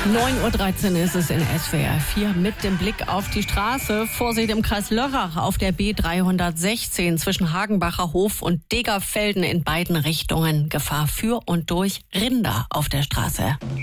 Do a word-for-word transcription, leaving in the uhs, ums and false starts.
neun Uhr dreizehn ist es in S W R vier mit dem Blick auf die Straße. Vorsicht im Kreis Lörrach auf der B dreihundertsechzehn zwischen Hagenbacher Hof und Degerfelden in beiden Richtungen. Gefahr für und durch Rinder auf der Straße.